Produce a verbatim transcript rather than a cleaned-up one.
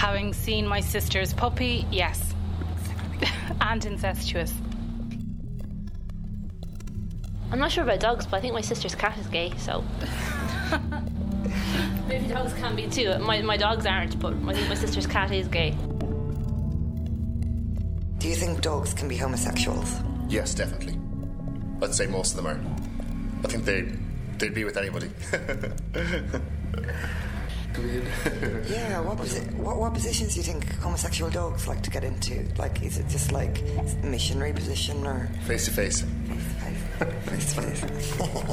Having seen my sister's puppy, yes. And incestuous. I'm not sure about dogs, but I think my sister's cat is gay, so... Maybe dogs can be too. My, my dogs aren't, but I think my sister's cat is gay. Do you think dogs can be homosexuals? Yes, definitely. I'd say most of them are. I think they, they'd be with anybody. Yeah, what, posi- what what positions do you think homosexual dogs like to get into? Like, is it just like missionary position or face to face? Face to face.